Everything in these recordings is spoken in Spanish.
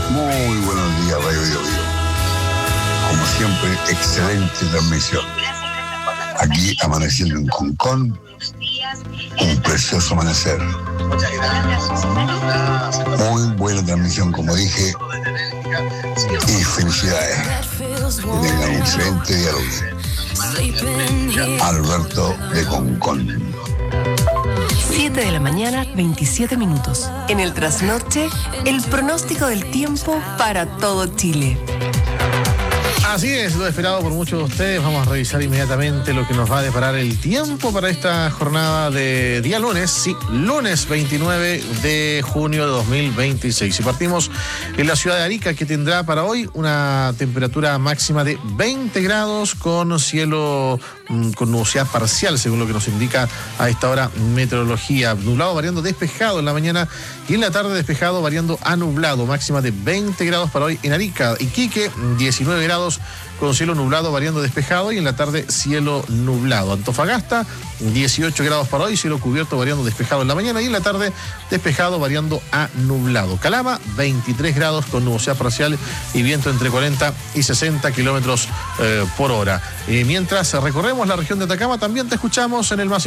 Muy buenos días, Radio Bio Bio. Como siempre, excelente transmisión. Aquí amaneciendo en Concón, un precioso amanecer. Muy buena transmisión, como dije, y felicidades. Que tengan un excelente día. Alberto de Concón. 7 de la mañana, 27 minutos. En el trasnoche, el pronóstico del tiempo para todo Chile. Así es, lo esperado por muchos de ustedes. Vamos a revisar inmediatamente lo que nos va a deparar el tiempo para esta jornada de día lunes. Sí, lunes 29 de junio de 2026. Y partimos en la ciudad de Arica, que tendrá para hoy una temperatura máxima de 20 grados con cielo con nubosidad parcial, según lo que nos indica a esta hora meteorología. Nublado variando despejado en la mañana y en la tarde despejado variando a nublado. Máxima de 20 grados para hoy en Arica. Iquique, 19 grados con cielo nublado variando despejado y en la tarde cielo nublado. Antofagasta, 18 grados para hoy, cielo cubierto variando despejado en la mañana y en la tarde despejado variando a nublado. Calama, 23 grados con nubosidad parcial y viento entre 40 y 60 kilómetros por hora. Mientras recorremos la región de Atacama, también te escuchamos en el más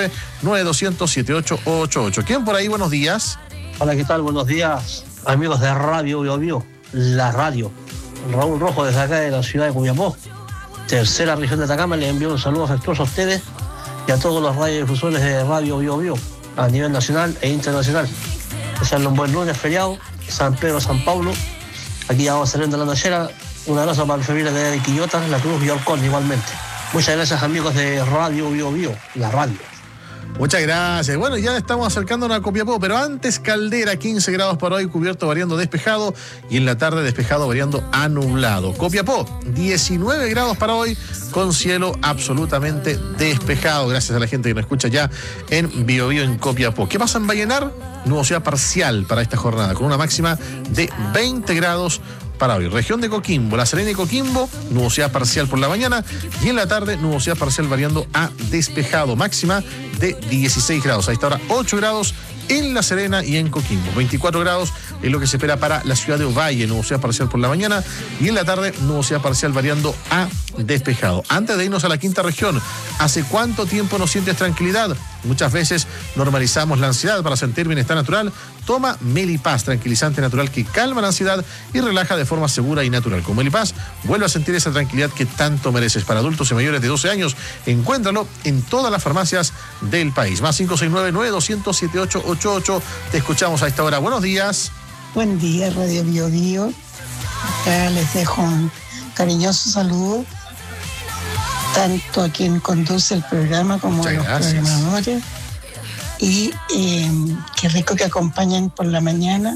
569-9200-7888. ¿Quién por ahí? Buenos días. Hola, ¿qué tal? Buenos días, amigos de Radio Bio Bio, la radio. Raúl Rojo desde acá de la ciudad de Copiapó, tercera región de Atacama. Les envío un saludo afectuoso a ustedes y a todos los radiodifusores de Radio Bio Bio a nivel nacional e internacional. Desearles un buen lunes feriado, San Pedro, San Pablo. Aquí ya vamos saliendo de la nochera. Un abrazo para el familia de Quillota, La Cruz y Orcón igualmente. Muchas gracias, amigos de Radio Bio Bio, la radio. Muchas gracias. Bueno, ya estamos acercándonos a Copiapó, pero antes Caldera, 15 grados para hoy, cubierto variando despejado y en la tarde despejado variando a nublado. Copiapó, 19 grados para hoy con cielo absolutamente despejado. Gracias a la gente que nos escucha ya en Bio Bio en Copiapó. ¿Qué pasa en Vallenar? Nubosidad parcial para esta jornada, con una máxima de 20 grados para hoy. Región de Coquimbo, La Serena y Coquimbo, nubosidad parcial por la mañana y en la tarde nubosidad parcial variando a despejado. Máxima de 16 grados. A esta hora 8 grados en La Serena y en Coquimbo. 24 grados es lo que se espera para la ciudad de Ovalle, nubosidad parcial por la mañana y en la tarde nubosidad parcial variando a despejado. Antes de irnos a la quinta región, ¿hace cuánto tiempo no sientes tranquilidad? Muchas veces normalizamos la ansiedad. Para sentir bienestar natural, toma Melipaz, tranquilizante natural que calma la ansiedad y relaja de forma segura y natural. Con Melipaz, vuelve a sentir esa tranquilidad que tanto mereces. Para adultos y mayores de 12 años, encuéntralo en todas las farmacias del país. Más 569-9200-7888. Te escuchamos a esta hora. Buenos días. Buen día, Radio Bio Bio. Acá les dejo un cariñoso saludo, tanto a quien conduce el programa como a los programadores. Y qué rico que acompañen por la mañana,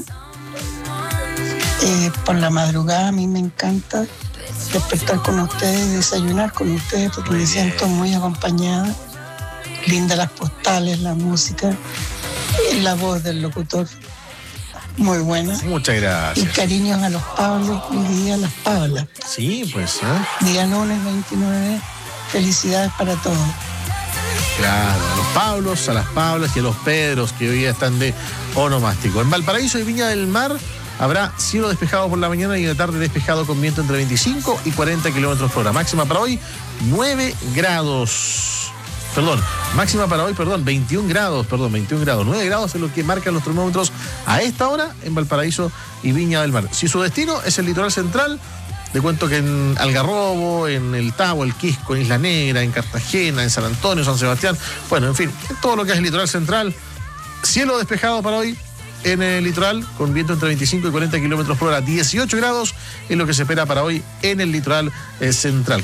por la madrugada. A mí me encanta despertar con ustedes, desayunar con ustedes, porque me siento muy acompañada. Linda las postales, la música, la voz del locutor, muy buena. Muchas gracias. Y cariños a los Pablos y día a las Pablas. Sí, pues. Día lunes 29, felicidades para todos. Claro, a los Pablos, a las Pablas y a los Pedros que hoy día están de onomástico. En Valparaíso y Viña del Mar habrá cielo despejado por la mañana y en la tarde despejado con viento entre 25 y 40 kilómetros por hora. Máxima para hoy, 9 grados. Máxima para hoy, 21 grados. 9 grados es lo que marcan los termómetros a esta hora en Valparaíso y Viña del Mar. Si su destino es el litoral central, te cuento que en Algarrobo, en El Tabo, El Quisco, en Isla Negra, en Cartagena, en San Antonio, San Sebastián, bueno, en fin, todo lo que es el litoral central, cielo despejado para hoy en el litoral, con viento entre 25 y 40 kilómetros por hora. 18 grados es lo que se espera para hoy en el litoral central.